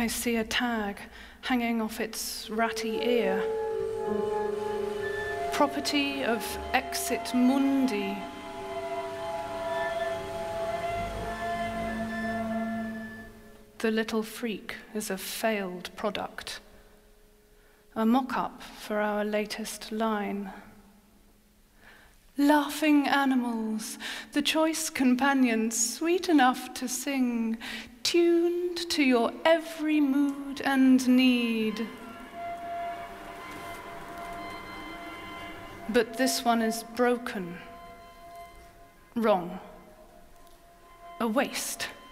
I see a tag hanging off its ratty ear. Property of Exit Mundi. The little freak is a failed product. A mock-up for our latest line. Laughing animals, the choice companions, sweet enough to sing, tuned to your every mood and need. But this one is broken, wrong, a waste.